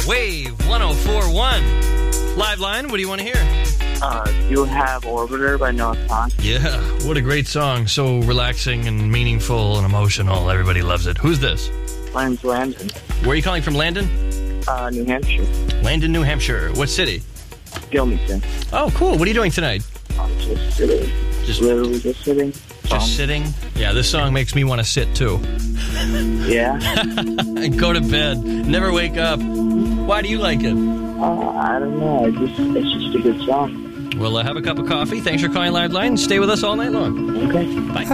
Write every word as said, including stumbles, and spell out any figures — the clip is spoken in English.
Wave one oh four point one. Live line, what do you want to hear? Uh, you have Orbiter by Noah Kahn. Yeah, what a great song. So relaxing and meaningful and emotional. Everybody loves it. Who's this? My name's Landon. Where are you calling from, Landon? Uh, New Hampshire. Landon, New Hampshire. What city? Gilmington. Oh, cool. What are you doing tonight? I'm just sitting. Just literally just sitting. Just um, sitting? Yeah, this song makes me want to sit, too. Yeah. And go to bed. Never wake up. Why do you like it? Uh, I don't know. I just, it's just a good song. Well, uh, have a cup of coffee. Thanks for calling Live Line. Stay with us all night long. Okay. Bye.